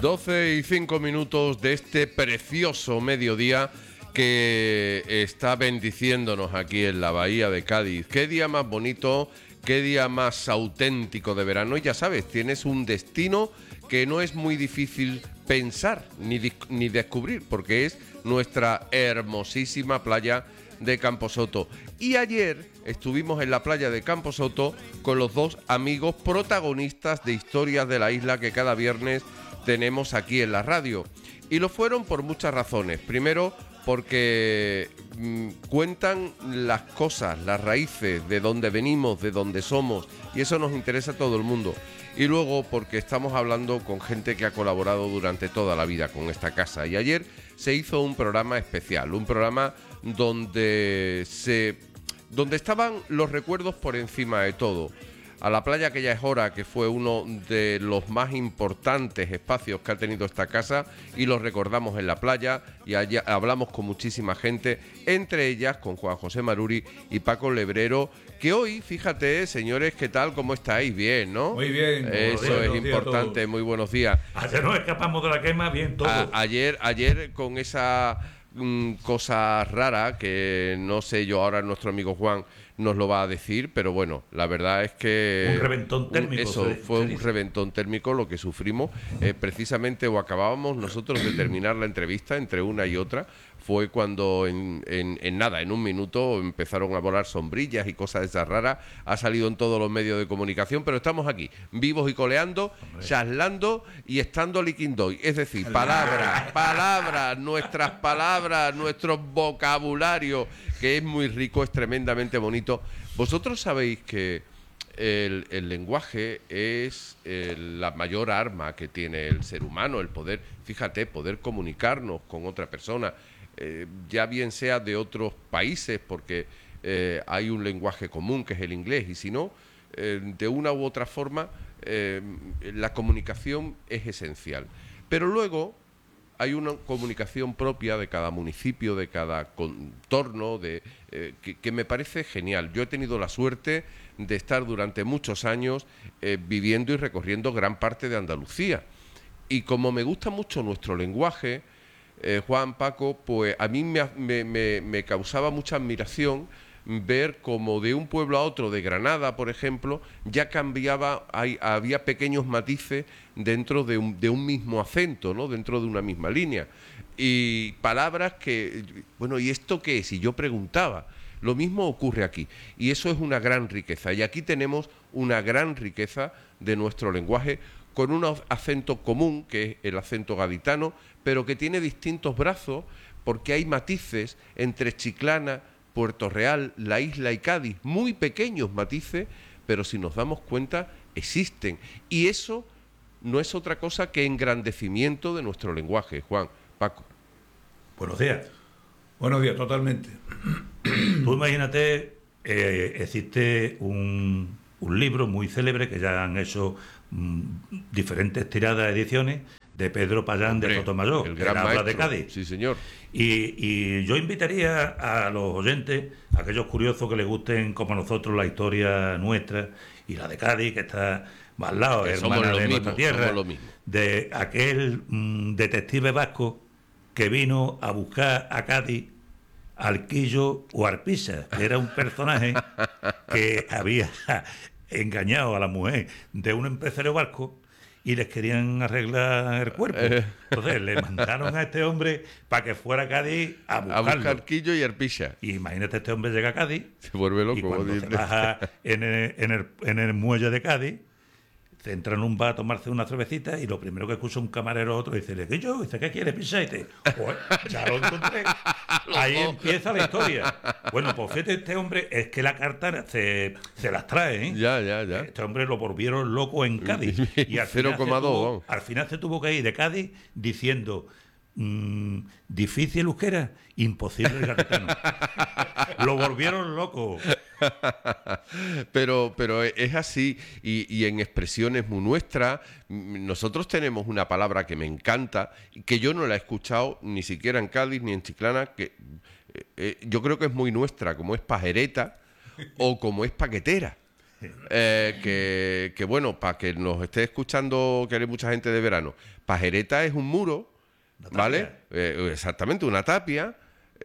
12:05 de este precioso mediodía que está bendiciéndonos aquí en la bahía de Cádiz. Qué día más bonito, qué día más auténtico de verano. Y ya sabes, tienes un destino que no es muy difícil pensar ni descubrir, porque es nuestra hermosísima playa de Camposoto. Y ayer estuvimos en la playa de Camposoto con los dos amigos protagonistas de Historias de la Isla que cada viernes tenemos aquí en la radio. Y lo fueron por muchas razones. Primero, porque cuentan las cosas, las raíces, de dónde venimos, de dónde somos, y eso nos interesa a todo el mundo. Y luego porque estamos hablando con gente que ha colaborado durante toda la vida con esta casa. Y ayer se hizo un programa especial, un programa donde estaban los recuerdos por encima de todo. A la playa que ya es hora, que fue uno de los más importantes espacios que ha tenido esta casa, y los recordamos en la playa, y allá hablamos con muchísima gente, entre ellas con Juan José Maruri y Paco Lebrero, que hoy, fíjate, señores, ¿qué tal? ¿Cómo estáis? Bien, ¿no? Muy bien. Eso es importante, muy buenos días. Ayer nos escapamos de la quema, bien todo. Ayer con esa cosa rara, que no sé yo, ahora nuestro amigo Juan nos lo va a decir, pero bueno, la verdad es que un reventón térmico. Fue un reventón térmico lo que sufrimos, precisamente, o acabábamos nosotros de terminar la entrevista entre una y otra. Fue cuando en un minuto empezaron a volar sombrillas y cosas de esas raras. Ha salido en todos los medios de comunicación, pero estamos aquí, vivos y coleando, charlando y estando liquindoy. Es decir, palabras, nuestras palabras, nuestro vocabulario, que es muy rico, es tremendamente bonito. Vosotros sabéis que el lenguaje es la mayor arma que tiene el ser humano, el poder, fíjate, poder comunicarnos con otra persona. Ya bien sea de otros países, porque hay un lenguaje común que es el inglés, y si no, de una u otra forma, la comunicación es esencial. Pero luego hay una comunicación propia de cada municipio, de cada contorno, que me parece genial. Yo he tenido la suerte de estar durante muchos años viviendo y recorriendo gran parte de Andalucía. Y como me gusta mucho nuestro lenguaje, Juan, Paco, pues a mí me causaba mucha admiración ver cómo de un pueblo a otro, de Granada, por ejemplo, ya cambiaba, había pequeños matices dentro de un mismo acento, ¿no? Dentro de una misma línea. Y palabras que, bueno, ¿y esto qué es? Y yo preguntaba. Lo mismo ocurre aquí, y eso es una gran riqueza. Y aquí tenemos una gran riqueza de nuestro lenguaje, con un acento común, que es el acento gaditano, pero que tiene distintos brazos, porque hay matices entre Chiclana, Puerto Real, La Isla y Cádiz, muy pequeños matices, pero si nos damos cuenta, existen. Y eso no es otra cosa que engrandecimiento de nuestro lenguaje. Juan, Paco. Buenos días. Buenos días, totalmente. Tú imagínate, existe un libro muy célebre que ya han hecho diferentes tiradas, ediciones, de Pedro Payán de Sotomayor, el gran habla maestro de Cádiz. Sí, señor. Y yo invitaría a los oyentes, a aquellos curiosos que les gusten como a nosotros la historia nuestra y la de Cádiz, que está más al lado, hermana de nuestra tierra, de aquel detective vasco que vino a buscar a Cádiz al Quillo o Arpisa, que era un personaje que había engañado a la mujer de un empresario vasco y les querían arreglar el cuerpo. Entonces le mandaron a este hombre para que fuera a Cádiz a buscar Quillo y Arpisa. Y imagínate, este hombre llega a Cádiz, se vuelve loco, y cuando se baja en el muelle de Cádiz, se entra en un bar a tomarse una cervecita, y lo primero que escucha un camarero a otro dice: ¿Quillo? Dice: ¿qué quiere, Pisa? Y dice: pues ya lo encontré. Ahí empieza la historia. Bueno, pues fíjate, este hombre, es que la carta se las trae, ¿eh? Ya. Este hombre lo volvieron loco en Cádiz. Y al 0,2. Al final se tuvo que ir de Cádiz diciendo: difícil euskera, imposible el gaditano. Lo volvieron loco. Pero es así, y en expresiones muy nuestras. Nosotros tenemos una palabra que me encanta, que yo no la he escuchado ni siquiera en Cádiz ni en Chiclana, que yo creo que es muy nuestra, como es pajereta o como es paquetera. que bueno, para que nos esté escuchando, que hay mucha gente de verano, pajereta es un muro, ¿vale? Exactamente, una tapia.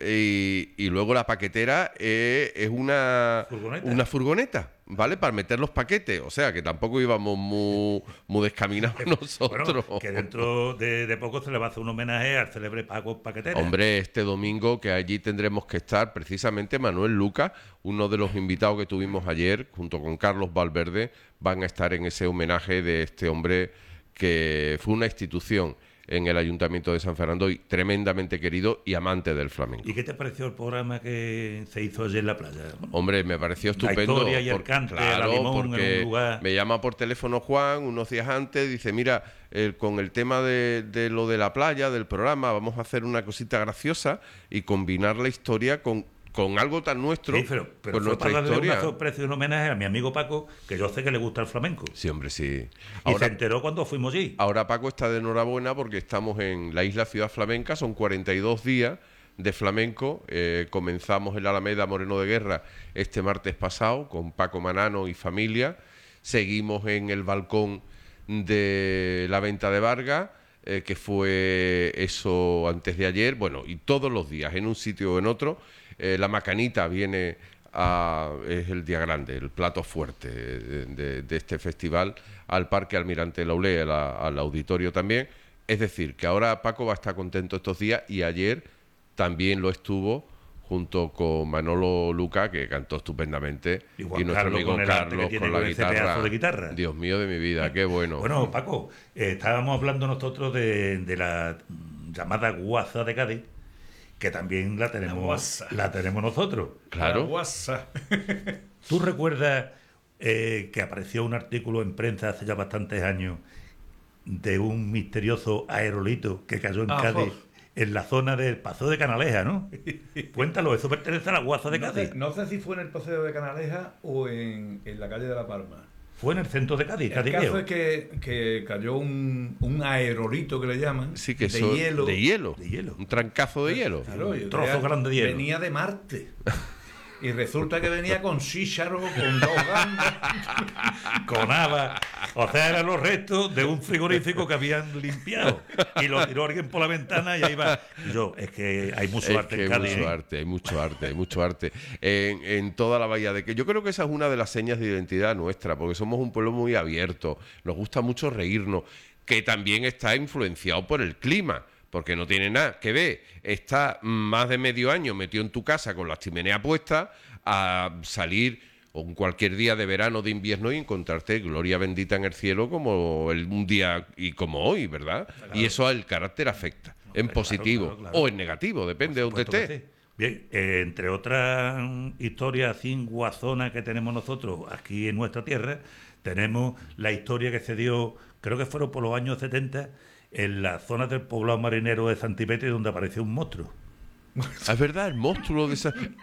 Y luego la paquetera es una furgoneta, ¿vale? Para meter los paquetes. O sea, que tampoco íbamos muy descaminados nosotros. Bueno, que dentro de poco se le va a hacer un homenaje al célebre Paco Paquetera. Hombre, este domingo, que allí tendremos que estar precisamente Manuel Lucas, uno de los invitados que tuvimos ayer, junto con Carlos Valverde, van a estar en ese homenaje de este hombre que fue una institución en el Ayuntamiento de San Fernando y tremendamente querido y amante del flamenco. ¿Y qué te pareció el programa que se hizo ayer en la playa? Hombre, me pareció estupendo. La historia y el cante, claro, la limón porque en un lugar. Me llama por teléfono Juan unos días antes, dice, mira, con el tema de lo de la playa, del programa, vamos a hacer una cosita graciosa y combinar la historia con algo tan nuestro, sí, pero con fue nuestra para darle historia. una sorpresa y un homenaje a mi amigo Paco, que yo sé que le gusta el flamenco. Sí, hombre, sí. Y se enteró cuando fuimos allí. Ahora Paco está de enhorabuena porque estamos en la isla Ciudad Flamenca, son 42 días de flamenco. Comenzamos en la Alameda Moreno de Guerra este martes pasado con Paco Manano y familia. Seguimos en el balcón de la Venta de Vargas, que fue eso antes de ayer, bueno, y todos los días, en un sitio o en otro. La Macanita viene es el día grande, el plato fuerte de este festival, al Parque Almirante Laulé, al auditorio también. Es decir, que ahora Paco va a estar contento estos días y ayer también lo estuvo junto con Manolo Luca, que cantó estupendamente, y nuestro amigo Carlos con la guitarra. Dios mío de mi vida, qué bueno. Bueno, Paco, estábamos hablando nosotros de la llamada guaza de Cádiz, que también la tenemos nosotros. Claro. La guasa. ¿Tú recuerdas que apareció un artículo en prensa hace ya bastantes años de un misterioso aerolito que cayó en Cádiz, en la zona del Paseo de Canaleja, ¿no? Cuéntalo, eso pertenece a la guaza de Cádiz. No sé si fue en el Paseo de Canaleja o en la calle de La Palma. Fue en el centro de Cádiz, El caso es que cayó un aerolito que le llaman, sí, que de hielo. De hielo. Un trancazo de hielo. Claro, un trozo grande de hielo. Venía de Marte. Y resulta que venía con chícharo, con 2 gambas. Con habas. O sea, eran los restos de un frigorífico que habían limpiado. Y lo tiró alguien por la ventana y ahí va. Es que hay mucho arte en Cádiz. Hay mucho arte. En toda la bahía de que yo creo que esa es una de las señas de identidad nuestra, porque somos un pueblo muy abierto. Nos gusta mucho reírnos, que también está influenciado por el clima. Porque no tiene nada que ver. Está más de medio año metido en tu casa con la chimenea puesta a salir un cualquier día de verano, de invierno y encontrarte gloria bendita en el cielo como un día y como hoy, ¿verdad? Claro. Y eso al carácter afecta, en positivo claro. O en negativo, depende de donde esté. Sí. Bien, entre otras historias así guazonas que tenemos nosotros aquí en nuestra tierra, tenemos la historia que se dio, creo que fueron por los años 70, en la zona del poblado marinero de Santipetri, donde apareció un monstruo. Es verdad, el monstruo de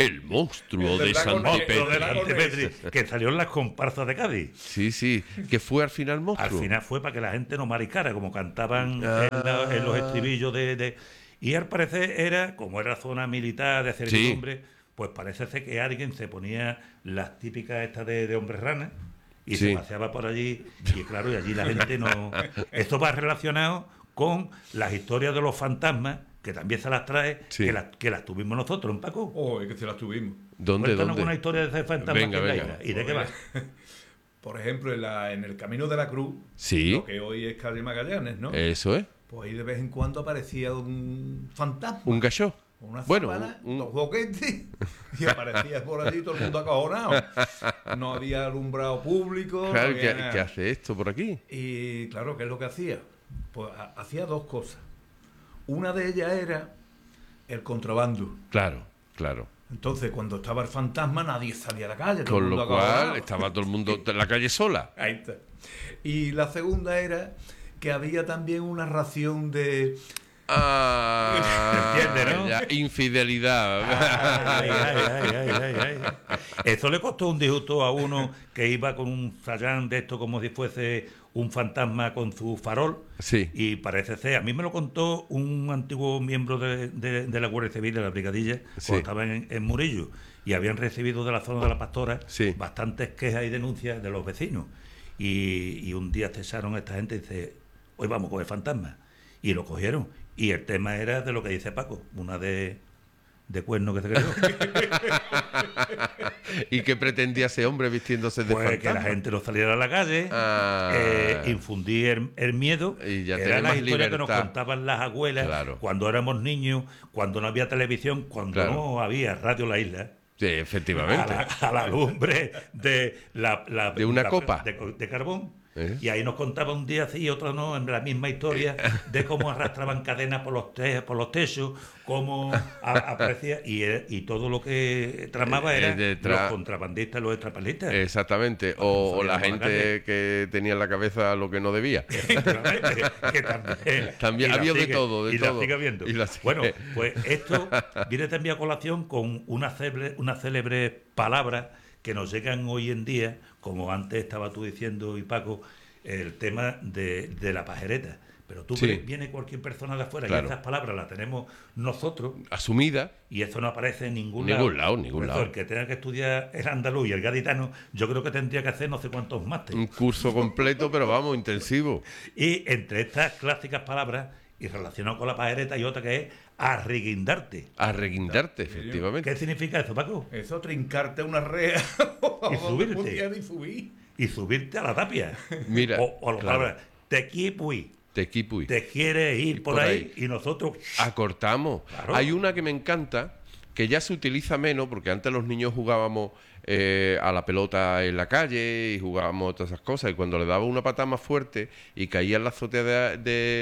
Santipetri, que salió en las comparsas de Cádiz. Sí, que fue al final monstruo. Al final fue para que la gente no maricara, como cantaban en los estribillos Y al parecer era, como era zona militar de servidumbre, pues parece ser que alguien se ponía las típicas estas de hombres ranas y se paseaba por allí, y claro, y allí la gente no... Esto va relacionado con las historias de los fantasmas, que también se las trae, que las tuvimos nosotros, ¿en Paco? Es que se las tuvimos. Cuéntanos alguna historia de ese fantasma venga. ¿Y de qué va? Por ejemplo, en el Camino de la Cruz, lo que hoy es calle Magallanes, ¿no? Eso es. Pues ahí de vez en cuando aparecía un fantasma. Un galló. Una sábana, 2 boquetes, y aparecía por allí todo el mundo acojonado. No había alumbrado público. Claro, no ¿qué hace esto por aquí? Y claro, ¿qué es lo que hacía? Pues hacía 2 cosas. Una de ellas era el contrabando. Claro. Entonces, cuando estaba el fantasma, nadie salía a la calle. Con lo cual, estaba todo el mundo en la calle sola. Ahí está. Y la segunda era que había también una ración de... ¿Entiendes, no? Infidelidad. Ay. Eso le costó un disgusto a uno que iba con un sayán de esto como si fuese un fantasma con su farol. Sí. Y parece ser, a mí me lo contó un antiguo miembro de la Guardia Civil, de la Brigadilla, Sí. cuando estaban en Murillo, y habían recibido de la zona de la Pastora Sí. bastantes quejas y denuncias de los vecinos. Y un día cesaron a esta gente y dice, hoy vamos a coger fantasmas. Y lo cogieron. Y el tema era de lo que dice Paco, una de cuerno que se creó. ¿Y qué pretendía ese hombre vistiéndose de Pues fantasma? que la gente no saliera a la calle, infundir el miedo. Y ya era la tenemos historia que nos libertad. contaban las abuelas Claro. cuando éramos niños, cuando no había televisión, cuando Claro. no había Radio La Isla. Sí, efectivamente. A la lumbre de De una copa. de carbón. ¿Eh? Y ahí nos contaba un día sí y otro no, en la misma historia, de cómo arrastraban cadenas por los techos, cómo aparecía, y todo lo que tramaba era los contrabandistas, los extrapalistas. Exactamente. O la gente que tenía en la cabeza lo que no debía. Efectivamente, que También y la había de sigue, todo, de y todo. la sigue habiendo. Y la sigue. Bueno, pues esto viene también a colación con una célebre palabra que nos llegan hoy en día, como antes estaba tú diciendo y Paco, el tema de la pajereta. Pero tú Sí. viene cualquier persona de afuera Claro. y esas palabras las tenemos nosotros Asumida. y eso no aparece en ningún Ningún lado. ningún Por eso, lado. el que tenga que estudiar el andaluz y el gaditano, yo creo que tendría que hacer no sé cuántos másteres. Un curso completo, pero vamos, intensivo. Y entre estas clásicas palabras, y relacionado con la pajereta, hay otra que es arreguindarte. Arreguindarte, efectivamente. ¿Qué significa eso, Paco? Eso, trincarte una rea Y subirte. y subir. Y subirte a la tapia. Mira, O la claro. palabra, te quipui. Tequipui. Te quieres ir por ahí y nosotros... Acortamos. Claro. Hay una que me encanta, que ya se utiliza menos, porque antes los niños jugábamos a la pelota en la calle y jugábamos todas esas cosas, y cuando le daba una patada más fuerte y caía en la azotea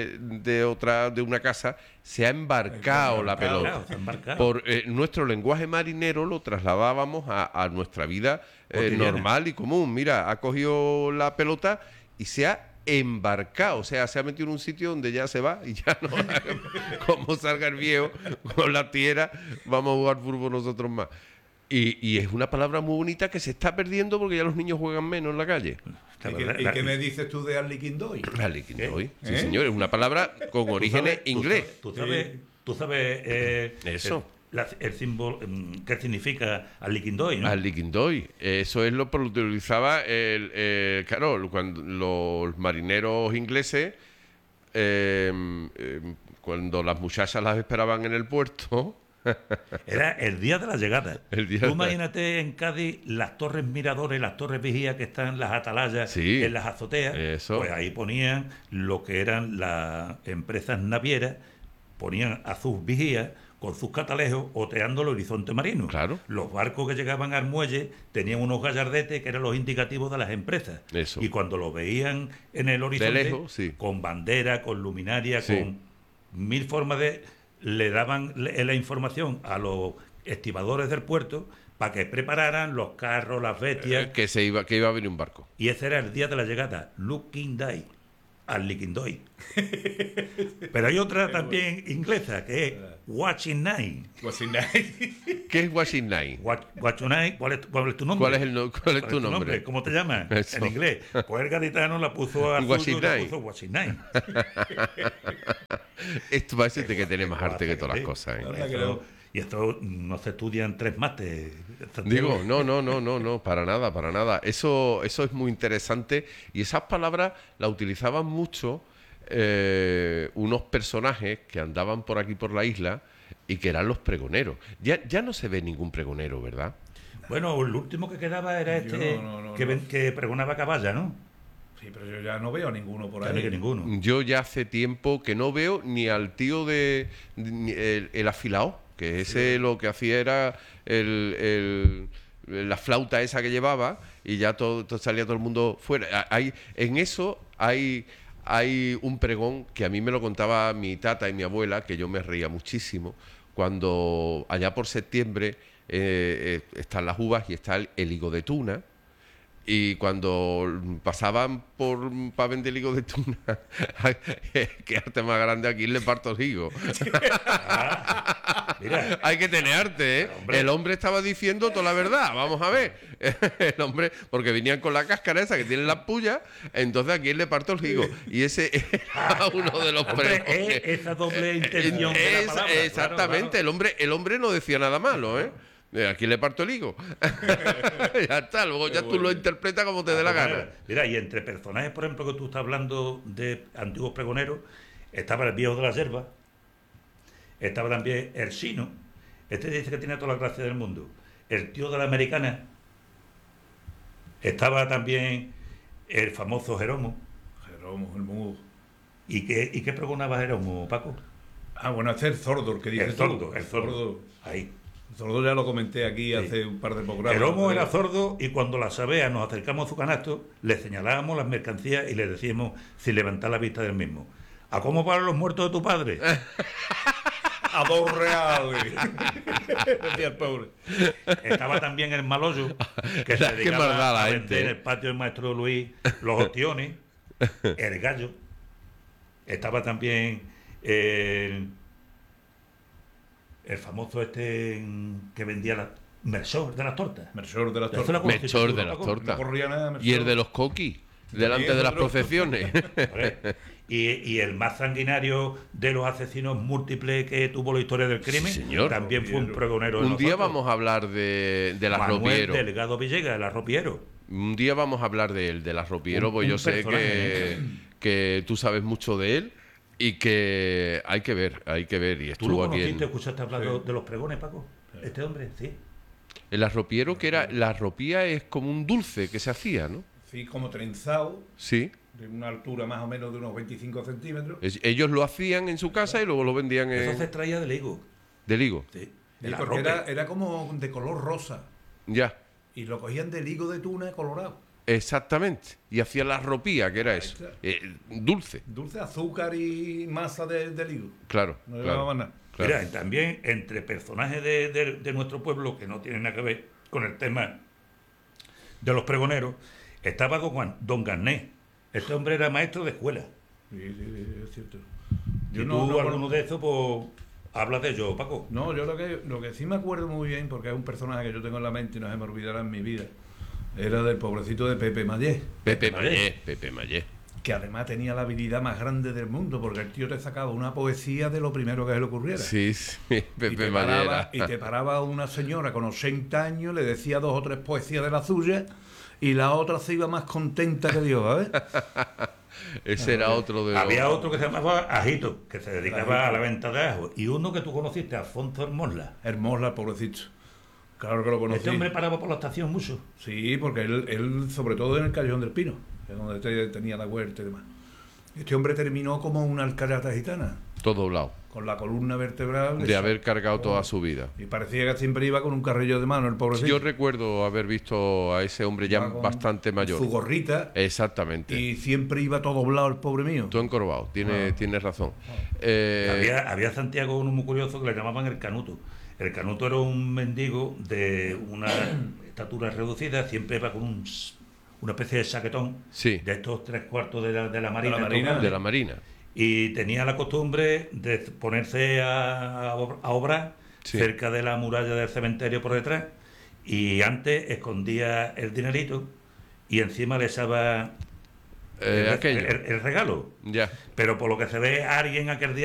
de una casa, se ha embarcado la pelota. Claro, se ha embarcado. Por nuestro lenguaje marinero lo trasladábamos a nuestra vida Cotidiana. normal y común. Mira, ha cogido la pelota y se ha embarcado, o sea, se ha metido en un sitio donde ya se va y ya no, como salga el viejo con la tierra, vamos a jugar fútbol nosotros más. Y es una palabra muy bonita que se está perdiendo porque ya los niños juegan menos en la calle. ¿Y qué me dices tú de Arliquindoy? Aliquindoy, sí ¿Eh? señor, es una palabra con orígenes inglés. Tú sabes Eso. el símbolo, qué significa Arliquindoy, ¿no? Aliquindoy, eso es lo que utilizaba claro, cuando los marineros ingleses, cuando las muchachas las esperaban en el puerto. Era el día de la llegada. El día Tú de- imagínate en Cádiz las torres miradores, las torres vigías que están en las atalayas, Sí, en las azoteas. eso. Pues ahí ponían lo que eran las empresas navieras, ponían a sus vigías con sus catalejos oteando el horizonte marino. Claro. Los barcos que llegaban al muelle tenían unos gallardetes que eran los indicativos de las empresas. Eso. Y cuando lo veían en el horizonte, lejos, sí. con bandera, con luminaria, Sí. con mil formas de... le daban la información a los estibadores del puerto para que prepararan los carros, las bestias. Que iba a venir un barco. Y ese era el día de la llegada, Looking Day, al Liquindoy. Pero hay otra también inglesa, que es Watching Night. ¿Qué es Washing Night? Watching Night, ¿cuál es tu nombre? ¿Cuál es tu nombre? ¿Cómo te llamas? Eso. En inglés. Pues el gaditano la puso a Watching suyo y la Night. puso Watching Night. Esto parece que tiene más arte que todas las cosas. ¿eh? Verdad que no. Y esto no se estudian 3 másteres. Digo, no, para nada. Eso es muy interesante y esas palabras las utilizaban mucho unos personajes que andaban por aquí por la isla y que eran los pregoneros. Ya no se ve ningún pregonero, ¿verdad? Bueno, el último que quedaba era Yo este no. que pregonaba caballa, ¿no? Sí, pero yo ya no veo a ninguno por Ya no hay ahí. ninguno. Yo ya hace tiempo que no veo ni al tío el afilado, que ese lo que hacía era la flauta esa que llevaba y ya salía todo el mundo fuera. En eso hay un pregón que a mí me lo contaba mi tata y mi abuela, que yo me reía muchísimo, cuando allá por septiembre están las uvas y está el higo de tuna. Y cuando pasaban para vender higo de tuna, qué arte más grande, aquí le parto el higo. Mira. Hay que tener arte, ¿eh? El hombre estaba diciendo toda la verdad. Vamos a ver. El hombre, porque venían con la cáscara esa que tienen las pullas, entonces aquí él le parto el higo. Y ese era uno de los pregones. Esa doble intención de la palabra. Exactamente. Claro. El hombre no decía nada malo, ¿eh? Aquí le parto el higo. Ya está, luego ya tú lo interpretas como te dé la gana. Mira, y entre personajes, por ejemplo, que tú estás hablando de antiguos pregoneros, estaba el viejo de la yerba, estaba también el Sino, este dice que tiene toda la gracia del mundo, el tío de la americana, estaba también el famoso Jeromo. Jeromo, el mudo. ¿Y qué pregonaba Jeromo, Paco? Ah, bueno, este es el Zordo, el que dice el Zordo. Ahí. El Zordo ya lo comenté aquí hace un par de programas. Jeromo era sordo y cuando las abejas nos acercamos a su canasto, le señalábamos las mercancías y le decíamos sin levantar la vista del mismo. ¿A cómo pagan los muertos de tu padre? A 2 reales. Decía el pobre. Estaba también el Maloyo, que se dedicaba a vender en el patio del maestro Luis los ostiones, el gallo. Estaba también el famoso que vendía la Melchor de las tortas. Melchor de las tortas. Melchor de las tortas. Y el de los coquis, delante de las procesiones. Y el más sanguinario de los asesinos múltiples que tuvo la historia del crimen, sí, señor, también fue un pregonero. Un día vamos a hablar del arropiero. Delgado Villegas, el arropiero. Un día vamos a hablar de él, del arropiero, pues yo sé que tú sabes mucho de él. Y que hay que ver. Y ¿Tú lo conociste, escuchaste hablar de los pregones, Paco? Este hombre, sí. El arropiero, que era... La arropía es como un dulce que se hacía, ¿no? Sí, como trenzado. Sí. De una altura más o menos de unos 25 centímetros. Ellos lo hacían en su casa y luego lo vendían en... Eso se extraía del higo. ¿Del higo? Sí. Porque era como de color rosa. Ya. Y lo cogían del higo de tuna colorado. Exactamente. Y hacían la arropía, que era eso. Dulce. Dulce, azúcar y masa del higo. Claro. No llevaba nada. Claro. Mira, también entre personajes de nuestro pueblo que no tienen nada que ver con el tema de los pregoneros, estaba don Garné. Este hombre era maestro de escuela. Sí, es cierto. Y tú alguno de esos, pues, hablas de ello, Paco. No, yo lo que sí me acuerdo muy bien, porque es un personaje que yo tengo en la mente y no se me olvidará en mi vida, era del pobrecito de Pepe Mayé. Pepe Mayé. Que además tenía la habilidad más grande del mundo, porque el tío te sacaba una poesía de lo primero que se le ocurriera. Sí, Pepe Mayé. Y te paraba una señora con 80 años, le decía 2 o 3 poesías de la suya, y la otra se iba más contenta que Dios, ¿sabes? Ese era otro de... Había otro que se llamaba Ajito, que se dedicaba a la venta de ajo. Y uno que tú conociste, Alfonso Hermosla. Hermosla, pobrecito. Claro que lo conocí. Este hombre paraba por la estación mucho. Sí, porque él sobre todo en el Callejón del Pino, que es donde tenía la huerta y demás. Este hombre terminó como una alcayata gitana. Todo doblado. Con la columna vertebral. De haber cargado toda su vida. Y parecía que siempre iba con un carrillo de mano, el pobrecito. Yo recuerdo haber visto a ese hombre ya bastante mayor. Su gorrita. Exactamente. Y siempre iba todo doblado el pobre mío. Todo encorvado, tienes razón. Había Santiago uno muy curioso que le llamaban el Canuto. El Canuto era un mendigo de una estatura reducida, siempre iba con una especie de saquetón, sí, de estos 3/4 de la marina. De la marina. Y tenía la costumbre de ponerse a obrar, sí, cerca de la muralla del cementerio por detrás, y antes escondía el dinerito y encima le echaba el regalo. Ya. Pero por lo que se ve, alguien aquel día